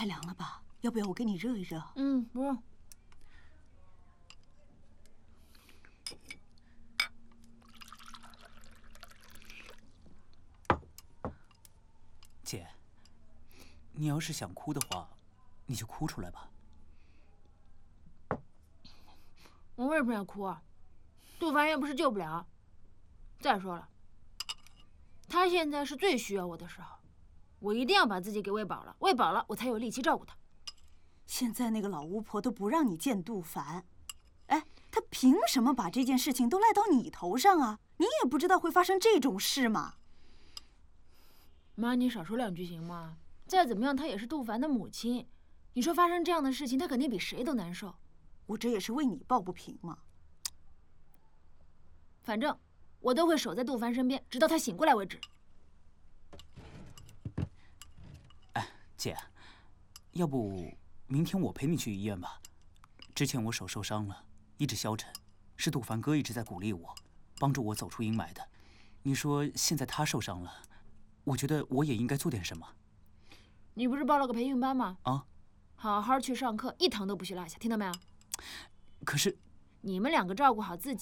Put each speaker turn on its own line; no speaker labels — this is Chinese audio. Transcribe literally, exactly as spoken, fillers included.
太凉了吧？要不要我给你热一热？
嗯，不用。
姐，你要是想哭的话，你就哭出来吧。
我为什么要哭啊？杜凡又不是救不了。再说了，他现在是最需要我的时候，我一定要把自己给喂饱了，喂饱了我才有力气照顾他。
现在那个老巫婆都不让你见杜凡，哎，她凭什么把这件事情都赖到你头上啊？你也不知道会发生这种事吗？
妈，你少说两句行吗？再怎么样，她也是杜凡的母亲，你说发生这样的事情，她肯定比谁都难受。
我这也是为你抱不平嘛。
反正我都会守在杜凡身边，直到他醒过来为止。
哎，姐，要不明天我陪你去医院吧？之前我手受伤了，一直消沉，是杜凡哥一直在鼓励我，帮助我走出阴霾的。你说现在他受伤了，我觉得我也应该做点什么。
你不是报了个培训班吗？
啊，
好好去上课，一堂都不许落下，听到没有？
可是
你们两个照顾好自己。